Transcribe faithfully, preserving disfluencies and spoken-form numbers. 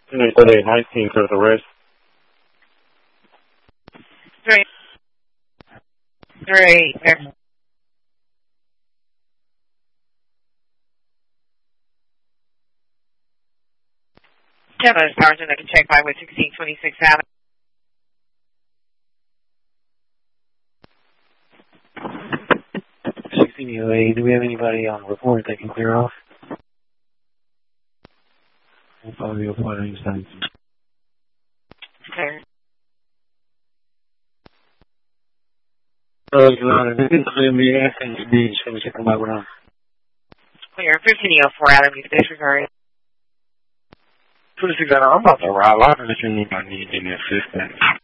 thirty-eight nineteen for the rest. Three. Three. Kevin Sergeant, I can check by with sixteen twenty-six Avenue. sixteen oh eight, do we have anybody on report that can clear off? We'll probably go for it inside. Okay. Uh, Your Honor, this is going to be asking to be so we can come back around. Clear. fifteen oh four Avenue, disregard. twenty-six, I'm about to arrive. I don't know if you need any assistance.